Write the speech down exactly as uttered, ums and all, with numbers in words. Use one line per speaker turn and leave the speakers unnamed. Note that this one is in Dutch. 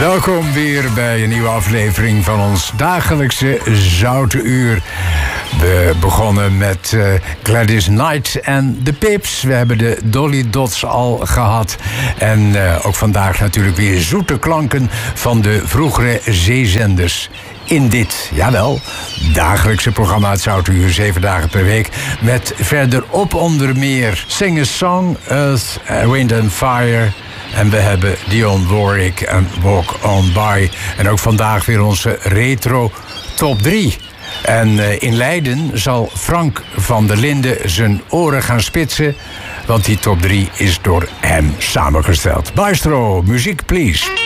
Welkom weer bij een nieuwe aflevering van ons dagelijkse Zoute Uur. We begonnen met uh, Gladys Knight en de Pips. We hebben de Dolly Dots al gehad. En uh, ook vandaag natuurlijk weer zoete klanken van de vroegere zeezenders. In dit, jawel, dagelijkse programma Het Zoute Uur, zeven dagen per week. Met verderop onder meer Sing a Song, Earth, Wind and Fire. En we hebben Dionne Warwick en Walk On By. En ook vandaag weer onze retro top drie. En uh, in Leiden zal Frank van der Linden zijn oren gaan spitsen. Want die top drie is door hem samengesteld. Maestro, muziek please.